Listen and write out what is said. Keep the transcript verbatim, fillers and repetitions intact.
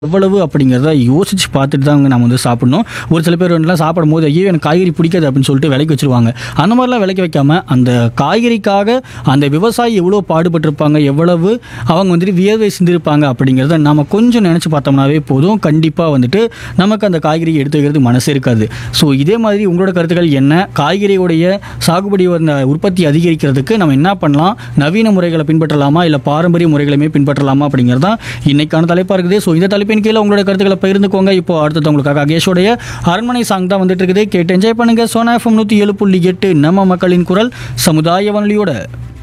எவ்வளவு அப்படிங்கிறத யோசிச்சு பார்த்துட்டு தாங்க நம்ம வந்து சாப்பிடணும். ஒரு சில பேர் வந்துலாம் சாப்பிடும்போது, ஐயோ! எனக்கு காய்கறி பிடிக்காது அப்படின்னு சொல்லிட்டு விலக்கி வச்சுருவாங்க. அந்த மாதிரிலாம் விலக்கி வைக்காம, அந்த காய்கறிக்காக அந்த விவசாயி எவ்வளோ பாடுபட்டிருப்பாங்க, எவ்வளவு அவங்க வந்துட்டு வியர்வை சிந்திருப்பாங்க அப்படிங்கிறத நம்ம கொஞ்சம் நினச்சி பார்த்தோம்னாவே போதும். கண்டிப்பாக வந்துட்டு நமக்கு அந்த காய்கறி எடுத்து வைக்கிறது மனசு இருக்காது. ஸோ இதே மாதிரி உங்களோட கருத்துக்கள் என்ன? காய்கறியுடைய சாகுபடி அந்த உற்பத்தி அதிகரிக்கிறதுக்கு நம்ம என்ன பண்ணலாம்? நவீன முறைகளை பின்பற்றலாமா? இல்லை பாரம்பரிய முறைகளையுமே பின்பற்றலாமா? அப்படிங்கிறது தான் இன்னைக்கான தலைப்பாக இருக்குது. ஸோ இந்த தலைப்பின் கீழே உங்களோட கருத்துக்களை பகிர்ந்துக்கோங்க. இப்போ அடுத்தது உங்களுக்காக அகேஷோடைய அரண்மனை சாங் தான் வந்துட்டு இருக்குது. கேட்டு என்ஜாய் பண்ணுங்க. சோனா எஃப்எம் நூற்றி ஏழு புள்ளி எட்டு நம்ம மக்களின் குரல் சமுதாய வானொலியோட